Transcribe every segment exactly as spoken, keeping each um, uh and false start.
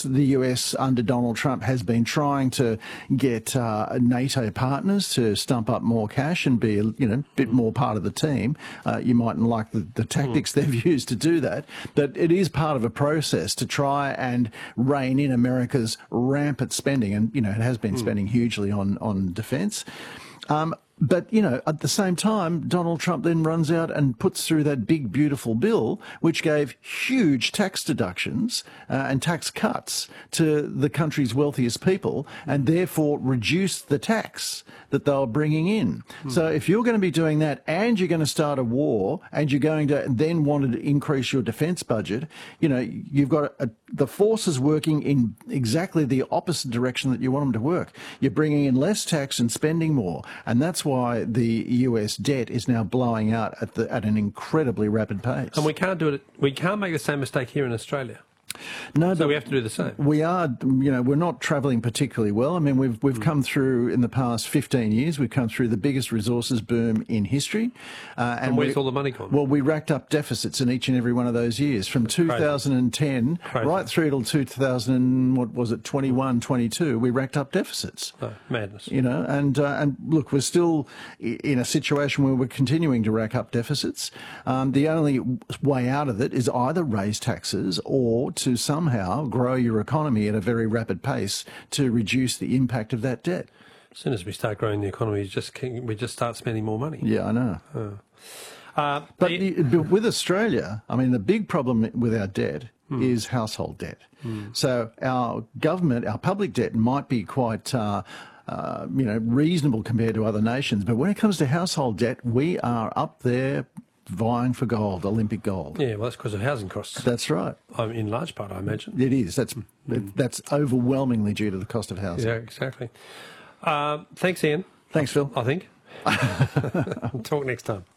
the U S under Donald Trump has been trying to get uh, NATO partners to stump up more cash and be, you know, a bit more part of the team. Uh, you mightn't like the, the tactics mm. they've used to do that, but it is part of a process to try and rein in America's rampant spending. And, you know, it has been mm. spending hugely on, on defence. Um, But, you know, at the same time, Donald Trump then runs out and puts through that big, beautiful bill, which gave huge tax deductions uh, and tax cuts to the country's wealthiest people and therefore reduced the tax that they were bringing in. Mm. So if you're going to be doing that and you're going to start a war and you're going to then want to increase your defence budget, you know, you've got a, the forces working in exactly the opposite direction that you want them to work. You're bringing in less tax and spending more, and that's why the U S debt is now blowing out at the at an incredibly rapid pace. And we can't do it. We can't make the same mistake here in Australia. No, so we have to do the same. We are, you know, we're not travelling particularly well. I mean, we've we've mm. come through in the past fifteen years. We've come through the biggest resources boom in history. Uh, and, and where's we, all the money gone? Well, we racked up deficits in each and every one of those years, from two thousand ten Crazy. right through till two thousand. What was it? twenty-one, twenty-two. We racked up deficits. Oh, madness. You know, and uh, and look, we're still in a situation where we're continuing to rack up deficits. Um, the only way out of it is either raise taxes or to to somehow grow your economy at a very rapid pace to reduce the impact of that debt. As soon as we start growing the economy, we just we just start spending more money. Yeah, I know. Oh. Uh, but the, with Australia, I mean, the big problem with our debt mm. is household debt. Mm. So our government, our public debt might be quite uh, uh, you know, reasonable compared to other nations, but when it comes to household debt, we are up there vying for gold, Olympic gold. Yeah, well, that's because of housing costs. That's right. Um, in large part, I imagine. It is. That's mm. that's overwhelmingly due to the cost of housing. Yeah, exactly. Uh, thanks, Ian. Thanks, Phil. I think. Talk next time.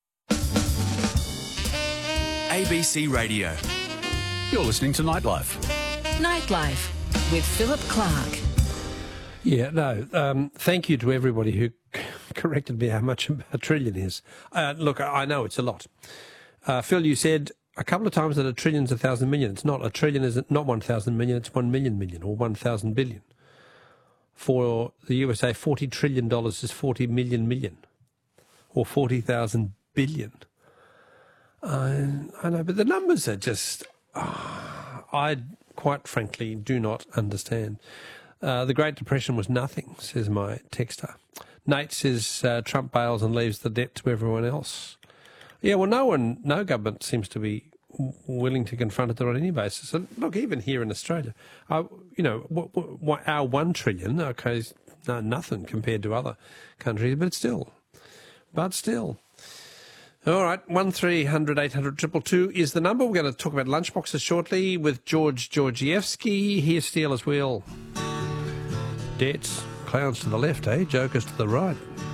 A B C Radio. You're listening to Nightlife. Nightlife with Philip Clark. Yeah, no, um, thank you to everybody who corrected me how much a trillion is. Uh, look, I know it's a lot. Uh, Phil, you said a couple of times that a trillion is a thousand million. It's not. A trillion is not one thousand million, it's one million million or one thousand billion. For the U S A, forty trillion dollars is forty million million or forty thousand billion. Uh, I know, but the numbers are just, oh, I quite frankly do not understand. Uh, the Great Depression was nothing, says my texter. Nate says uh, Trump bails and leaves the debt to everyone else. Yeah, well, no one, no government seems to be willing to confront it on any basis. And look, even here in Australia, uh, you know, what, what, our one trillion, okay, is no, nothing compared to other countries, but still, but still. All right, one three hundred eight hundred two two two is the number. We're going to talk about lunchboxes shortly with George Georgievsky. Here's Steelers Wheel. Debts, clowns to the left, eh? Jokers to the right.